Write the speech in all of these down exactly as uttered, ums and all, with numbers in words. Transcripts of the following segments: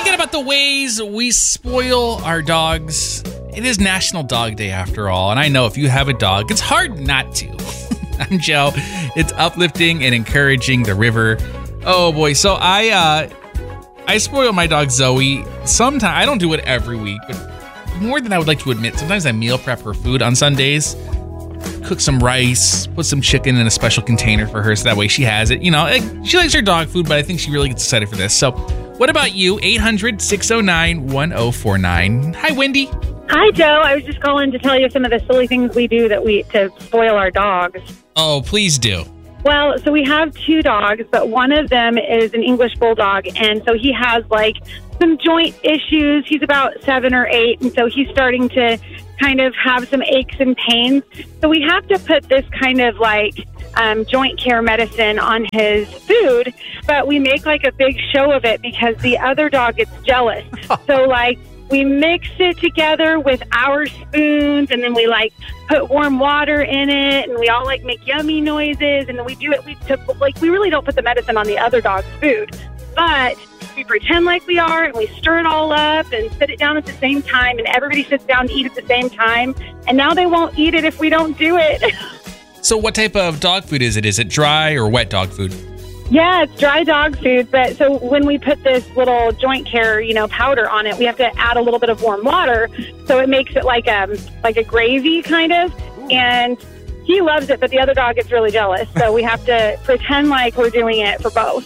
Thinking about the ways we spoil our dogs. It is National Dog Day after all, and I know if you have a dog, it's hard not to. I'm Joe. It's uplifting and encouraging the river. Oh boy, so I uh, I spoil my dog Zoe. Sometimes I don't do it every week, but more than I would like to admit. Sometimes I meal prep her food on Sundays. Cook some rice, put some chicken in a special container for her so that way she has it. You know, she likes her dog food, but I think she really gets excited for this. So what about you? eight hundred, six oh nine, one oh four nine. Hi, Wendy. Hi, Joe. I was just calling to tell you some of the silly things we do that we to spoil our dogs. Oh, please do. Well, so we have two dogs, but one of them is an English bulldog, and so he has like some joint issues. He's about seven or eight, and so he's starting to kind of have some aches and pains. So we have to put this kind of like um, joint care medicine on his food, but we make like a big show of it because the other dog gets jealous. So like we mix it together with our spoons, and then we like put warm water in it, and we all like make yummy noises, and then we do it. We to, like we really don't put the medicine on the other dog's food, but we pretend like we are, and we stir it all up and sit it down at the same time, and everybody sits down to eat at the same time. And now they won't eat it if we don't do it. So what type of dog food is it? Is it dry or wet dog food? Yeah, it's dry dog food. But so when we put this little joint care, you know, powder on it, we have to add a little bit of warm water, so it makes it like a like a gravy kind of. And he loves it, but the other dog gets really jealous. So we have to pretend like we're doing it for both.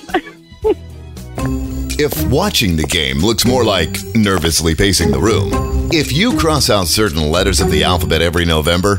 If watching the game looks more like nervously pacing the room, if you cross out certain letters of the alphabet every November,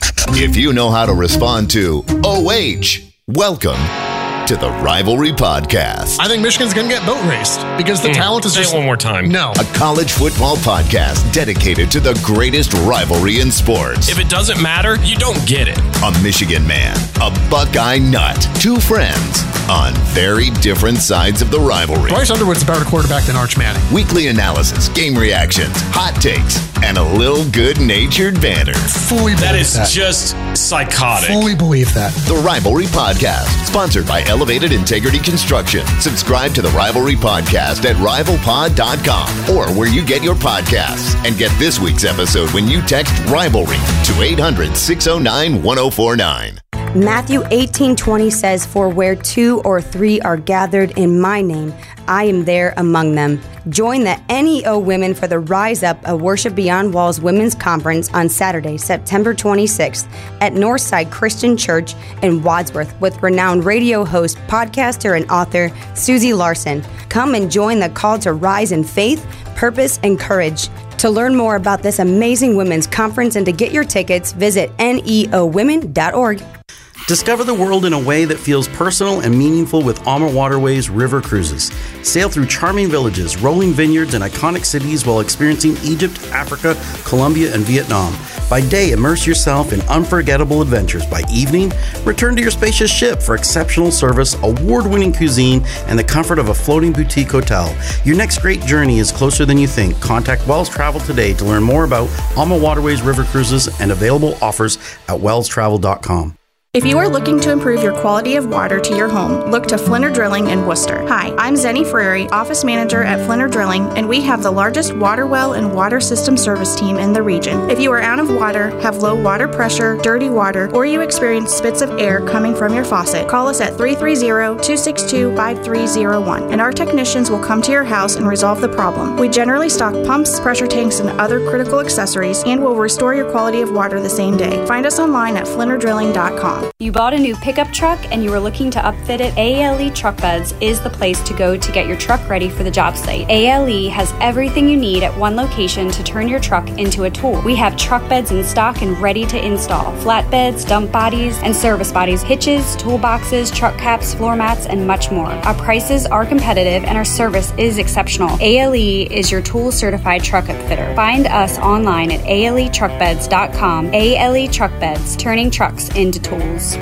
if you know how to respond to O H, welcome to the Rivalry Podcast. I think Michigan's going to get boat raced because the mm, talent is say just... it one more time. No. A college football podcast dedicated to the greatest rivalry in sports. If it doesn't matter, you don't get it. A Michigan man, a Buckeye nut, two friends on very different sides of the rivalry. Bryce Underwood's a better quarterback than Arch Manning. Weekly analysis, game reactions, hot takes, and a little good-natured banter. Fully believe that. That is that. just psychotic. Fully believe that. The Rivalry Podcast, sponsored by Elevated Integrity Construction. Subscribe to the Rivalry Podcast at rival pod dot com or where you get your podcasts. And get this week's episode when you text Rivalry to eight hundred, six oh nine, one oh four nine. Matthew eighteen twenty says, "For where two or three are gathered in my name, I am there among them." Join the N E O Women for the Rise Up, a Worship Beyond Walls Women's Conference on Saturday, September twenty-sixth at Northside Christian Church in Wadsworth with renowned radio host, podcaster, and author Susie Larson. Come and join the call to rise in faith, purpose, and courage. To learn more about this amazing women's conference and to get your tickets, visit N E O women dot org. Discover the world in a way that feels personal and meaningful with Alma Waterways River Cruises. Sail through charming villages, rolling vineyards, and iconic cities while experiencing Egypt, Africa, Colombia, and Vietnam. By day, immerse yourself in unforgettable adventures. By evening, return to your spacious ship for exceptional service, award-winning cuisine, and the comfort of a floating boutique hotel. Your next great journey is closer than you think. Contact Wells Travel today to learn more about Alma Waterways River Cruises and available offers at wells travel dot com. If you are looking to improve your quality of water to your home, look to Flinner Drilling in Worcester. Hi, I'm Zenny Frary, Office Manager at Flinner Drilling, and we have the largest water well and water system service team in the region. If you are out of water, have low water pressure, dirty water, or you experience spits of air coming from your faucet, call us at three three zero, two six two, five three zero one, and our technicians will come to your house and resolve the problem. We generally stock pumps, pressure tanks, and other critical accessories, and will restore your quality of water the same day. Find us online at flinner drilling dot com. You bought a new pickup truck and you were looking to upfit it? A L E Truck Beds is the place to go to get your truck ready for the job site. A L E has everything you need at one location to turn your truck into a tool. We have truck beds in stock and ready to install. Flatbeds, dump bodies, and service bodies, hitches, toolboxes, truck caps, floor mats, and much more. Our prices are competitive and our service is exceptional. A L E is your tool certified truck upfitter. Find us online at A L E truck beds dot com. A L E Truck Beds, turning trucks into tools.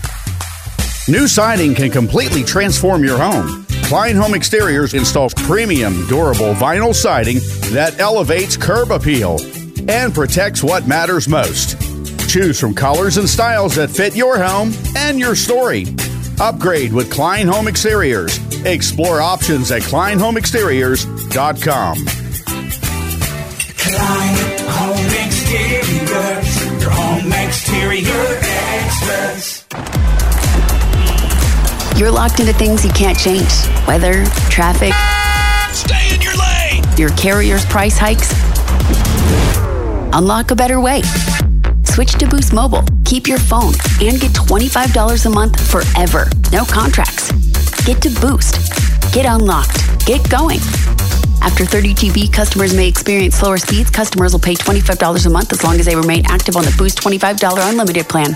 New siding can completely transform your home. Klein Home Exteriors installs premium, durable vinyl siding that elevates curb appeal and protects what matters most. Choose from colors and styles that fit your home and your story. Upgrade with Klein Home Exteriors. Explore options at klein home exteriors dot com. Klein Home Exteriors, your home exterior experts. You're locked into things you can't change. Weather, traffic. Stay in your lane. Your carrier's price hikes. Unlock a better way. Switch to Boost Mobile. Keep your phone and get twenty-five dollars a month forever. No contracts. Get to Boost. Get unlocked. Get going. After thirty G B, customers may experience slower speeds. Customers will pay twenty-five dollars a month as long as they remain active on the Boost twenty-five dollars unlimited plan.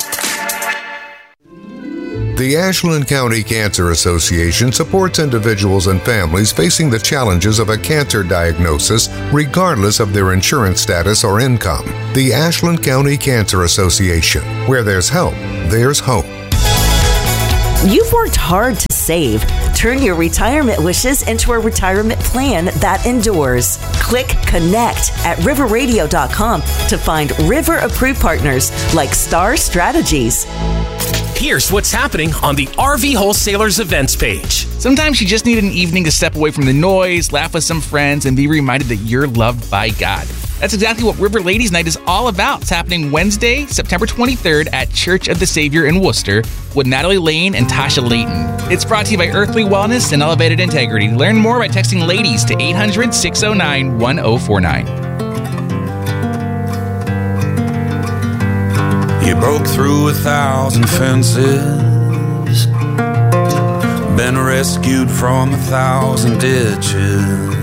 The Ashland County Cancer Association supports individuals and families facing the challenges of a cancer diagnosis, regardless of their insurance status or income. The Ashland County Cancer Association, where there's help, there's hope. You've worked hard to save. Turn your retirement wishes into a retirement plan that endures. Click Connect at river radio dot com to find River-approved partners like Star Strategies. Here's what's happening on the R V Wholesalers events page. Sometimes you just need an evening to step away from the noise, laugh with some friends, and be reminded that you're loved by God. That's exactly what River Ladies Night is all about. It's happening Wednesday, September twenty-third at Church of the Savior in Worcester with Natalie Lane and Tasha Layton. It's brought to you by Earthly Wellness and Elevated Integrity. Learn more by texting LADIES to eight hundred, six oh nine, one oh four nine. You broke through a thousand fences, been rescued from a thousand ditches.